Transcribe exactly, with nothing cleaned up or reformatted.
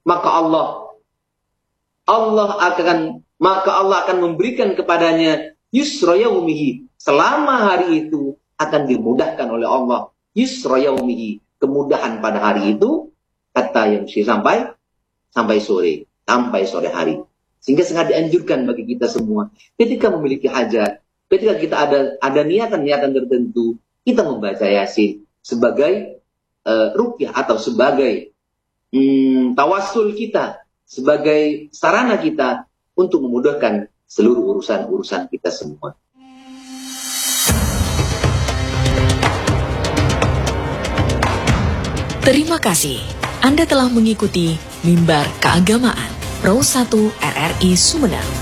maka Allah Allah akan maka Allah akan memberikan kepadanya yusra yaumihi, selama hari itu akan dimudahkan oleh Allah. Yusra yaumihi, kemudahan pada hari itu, kata yang sampai sampai sore, sampai sore hari. Sehingga sangat dianjurkan bagi kita semua ketika memiliki hajat, ketika kita ada ada niatan-niatan tertentu, kita membaca Yasin sebagai uh, ruqyah atau sebagai hmm, tawassul kita, sebagai sarana kita untuk memudahkan seluruh urusan-urusan kita semua. Terima kasih. Anda telah mengikuti Mimbar Keagamaan Pro satu R R I Sumedang.